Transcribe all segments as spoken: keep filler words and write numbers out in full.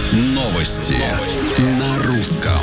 Новости на русском.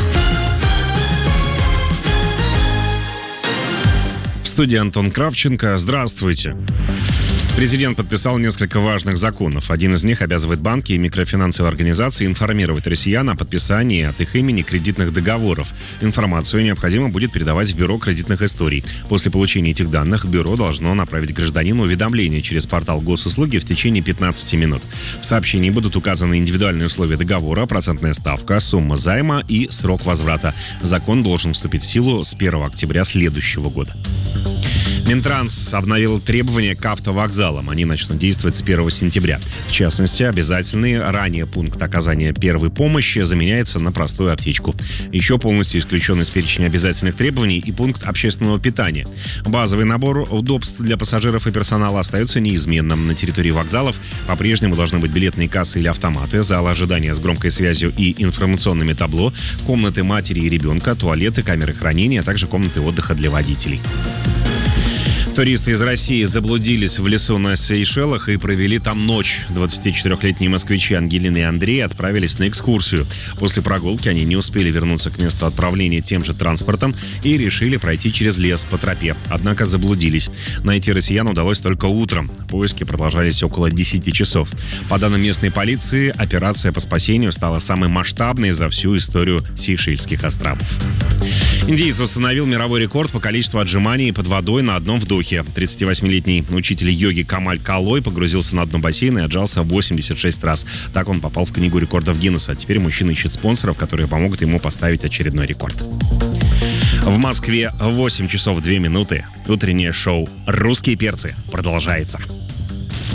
В студии Антон Кравченко. Здравствуйте. Президент подписал несколько важных законов. Один из них обязывает банки и микрофинансовые организации информировать россиян о подписании от их имени кредитных договоров. Информацию необходимо будет передавать в Бюро кредитных историй. После получения этих данных Бюро должно направить гражданину уведомление через портал госуслуги в течение пятнадцати минут. В сообщении будут указаны индивидуальные условия договора, процентная ставка, сумма займа и срок возврата. Закон должен вступить в силу с первого октября следующего года. Минтранс обновил требования к автовокзалам. Они начнут действовать с первого сентября. В частности, обязательный ранее пункт оказания первой помощи заменяется на простую аптечку. Еще полностью исключен из перечня обязательных требований и пункт общественного питания. Базовый набор удобств для пассажиров и персонала остается неизменным. На территории вокзалов по-прежнему должны быть билетные кассы или автоматы, залы ожидания с громкой связью и информационными табло, комнаты матери и ребенка, туалеты, камеры хранения, а также комнаты отдыха для водителей. Туристы из России заблудились в лесу на Сейшелах и провели там ночь. двадцатичетырёхлетние москвичи Ангелина и Андрей отправились на экскурсию. После прогулки они не успели вернуться к месту отправления тем же транспортом и решили пройти через лес по тропе. Однако заблудились. Найти россиян удалось только утром. Поиски продолжались около десяти часов. По данным местной полиции, операция по спасению стала самой масштабной за всю историю Сейшельских островов. Индиец установил мировой рекорд по количеству отжиманий под водой на одном вдохе. тридцативосьмилетний учитель йоги Камаль Калой погрузился на дно бассейна и отжался восемьдесят шесть раз. Так он попал в книгу рекордов Гиннесса. Теперь мужчина ищет спонсоров, которые помогут ему поставить очередной рекорд. В Москве восемь часов две минуты. Утреннее шоу «Русские перцы» продолжается.